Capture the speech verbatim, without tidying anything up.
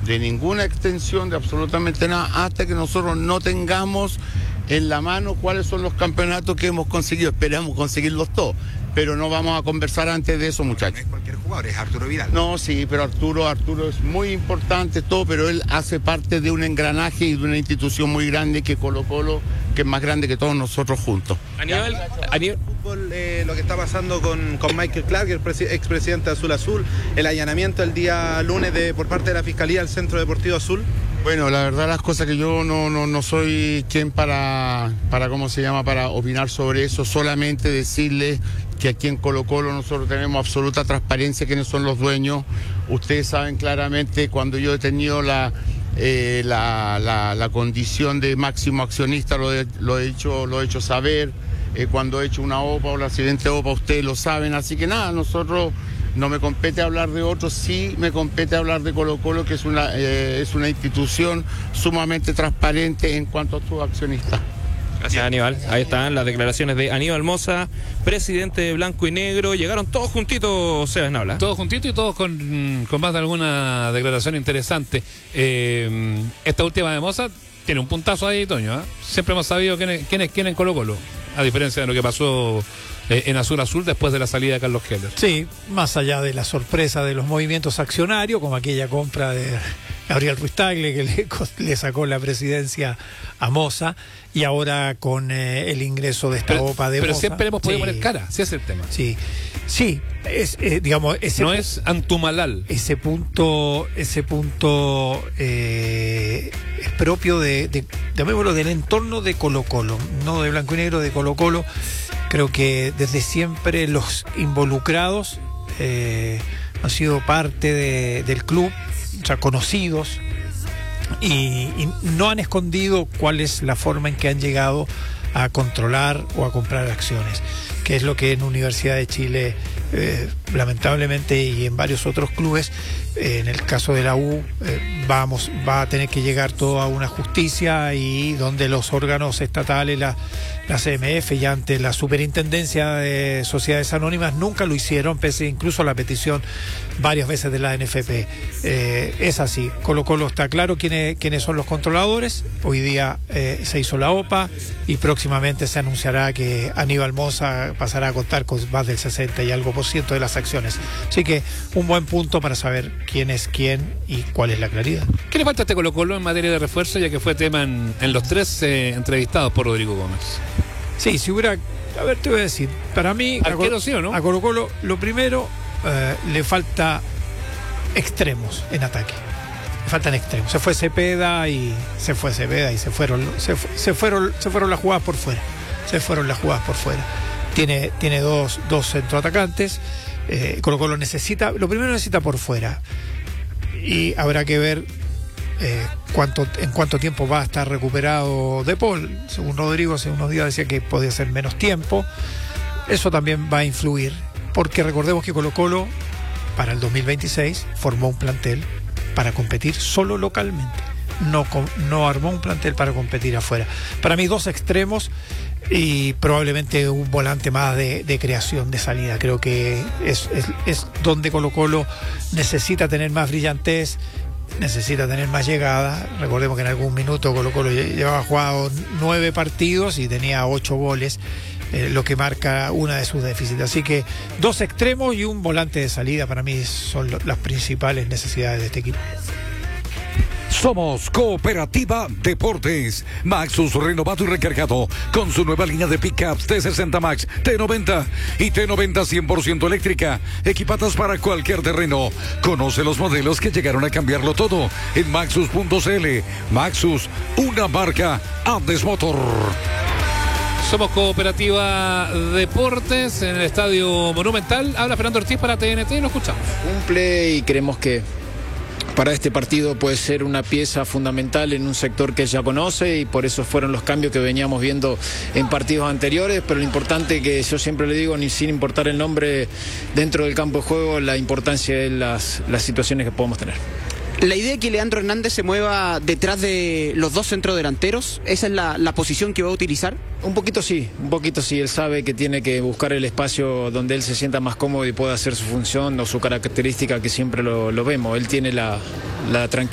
de ninguna extensión, de absolutamente nada, hasta que nosotros no tengamos en la mano cuáles son los campeonatos que hemos conseguido. Esperamos conseguirlos todos, pero no vamos a conversar antes de eso, muchachos. No es cualquier jugador, es Arturo Vidal. No, sí, pero Arturo, Arturo es muy importante todo, pero él hace parte de un engranaje y de una institución muy grande que Colo-Colo, que es más grande que todos nosotros juntos. A nivel, a nivel... Fútbol, eh, lo que está pasando con, con Michael Clark, el presi- expresidente de Azul Azul, el allanamiento el día lunes de, por parte de la Fiscalía al Centro Deportivo Azul. Bueno, la verdad las cosas que yo no, no, no soy quien para, para, ¿cómo se llama?, para opinar sobre eso, solamente decirles que aquí en Colo-Colo nosotros tenemos absoluta transparencia quiénes son los dueños. Ustedes saben claramente cuando yo he tenido la, eh, la, la, la condición de máximo accionista, lo he, lo he, hecho, lo he hecho saber, eh, cuando he hecho una O P A o la siguiente O P A, ustedes lo saben, así que nada, nosotros... No me compete hablar de otros, sí me compete hablar de Colo-Colo, que es una, eh, es una institución sumamente transparente en cuanto a sus accionistas. Gracias, Aníbal. Ahí están las declaraciones de Aníbal Mosa, presidente de Blanco y Negro. Llegaron todos juntitos, Sebas Nabla. Todos juntitos y todos con, con más de alguna declaración interesante. Eh, esta última de Mosa tiene un puntazo ahí, Toño. ¿eh? Siempre hemos sabido quién es quién es quién en Colo-Colo, a diferencia de lo que pasó eh, en Azul Azul después de la salida de Carlos Keller. Sí, más allá de la sorpresa de los movimientos accionarios, como aquella compra de Gabriel Ruiz Tagle que le, le sacó la presidencia a Mosa, y ahora con eh, el ingreso de esta pero, O P A de pero Mosa. siempre hemos podido sí, poner cara, sí es el tema. Sí, sí, es, eh, digamos, ese no es Antumalal. Ese punto, ese punto eh, es propio de, de, llamémoslo, del entorno de Colo-Colo, no de Blanco y Negro, de Colo-Colo. Creo que desde siempre los involucrados eh, han sido parte de, del club, o sea, conocidos, y, y no han escondido cuál es la forma en que han llegado a controlar o a comprar acciones, que es lo que en Universidad de Chile, eh, lamentablemente, y en varios otros clubes, eh, en el caso de la U, eh, vamos, va a tener que llegar todo a una justicia, y donde los órganos estatales, la, la C M F y ante la Superintendencia de Sociedades Anónimas nunca lo hicieron, pese incluso a la petición varias veces de la N F P. Eh, es así, Colo-Colo está claro quiénes, quiénes son los controladores. Hoy día eh, se hizo la O P A y próximamente se anunciará que Aníbal Mosa pasará a contar con más del sesenta y algo por ciento de las acciones. Así que un buen punto para saber quién es quién y cuál es la claridad. ¿Qué le falta a este Colo-Colo en materia de refuerzo, ya que fue tema en, en los tres eh, entrevistados por Rodrigo Gómez? Sí, si hubiera... A ver, te voy a decir, para mí, a, Arquero, sí o no, a Colo-Colo, lo primero, eh, le falta extremos en ataque. Le faltan extremos. Se fue Cepeda y se fue Cepeda y se fueron, se, se fueron, se fueron las jugadas por fuera. Se fueron las jugadas por fuera. Tiene, tiene dos, dos centroatacantes. Eh, Colo-Colo necesita, lo primero necesita por fuera. Y habrá que ver eh, cuánto, en cuánto tiempo va a estar recuperado De Paul. Según Rodrigo, hace unos días decía que podía ser menos tiempo. Eso también va a influir, porque recordemos que Colo-Colo para el dos mil veintiséis formó un plantel para competir solo localmente. No, no armó un plantel para competir afuera. Para mí, dos extremos y probablemente un volante más de, de creación, de salida. Creo que es, es, es donde Colo-Colo necesita tener más brillantez, necesita tener más llegada. Recordemos que en algún minuto Colo-Colo llevaba jugado nueve partidos y tenía ocho goles, eh, lo que marca una de sus déficits. Así que dos extremos y un volante de salida para mí son lo, las principales necesidades de este equipo. Somos Cooperativa Deportes. Maxus renovado y recargado con su nueva línea de pickups T sesenta Max, T noventa y T noventa cien por ciento eléctrica, equipadas para cualquier terreno. Conoce los modelos que llegaron a cambiarlo todo en maxus punto c l. Maxus, una marca Andes Motor. Somos Cooperativa Deportes en el Estadio Monumental. Habla Fernando Ortiz para T N T y lo escuchamos. Cumple y creemos que para este partido puede ser una pieza fundamental en un sector que ya conoce, y por eso fueron los cambios que veníamos viendo en partidos anteriores. Pero lo importante, que yo siempre le digo, ni sin importar el nombre dentro del campo de juego, la importancia de las, las situaciones que podemos tener. La idea es que Leandro Hernández se mueva detrás de los dos centrodelanteros. ¿Esa es la, la posición que va a utilizar? Un poquito sí, un poquito sí. Él sabe que tiene que buscar el espacio donde él se sienta más cómodo y pueda hacer su función o su característica, que siempre lo, lo vemos. Él tiene la, la tranquilidad